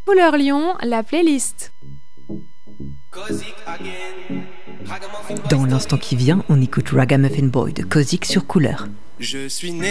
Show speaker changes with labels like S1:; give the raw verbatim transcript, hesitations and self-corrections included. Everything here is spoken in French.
S1: Couleur Lyon, la playlist.
S2: Dans l'instant qui vient, on écoute Ragamuffin Boy de Kozik sur Couleur.
S3: Je suis né